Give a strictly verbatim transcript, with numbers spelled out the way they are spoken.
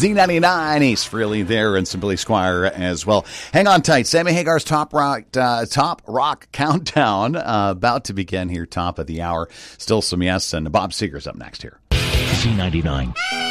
Z ninety-nine, Ace Frehley there, and Simply Squire as well. Hang on tight. Sammy Hagar's Top Rock uh, Top Rock Countdown uh, about to begin here, top of the hour. Still some yes, and Bob Seger's up next here. Z ninety-nine.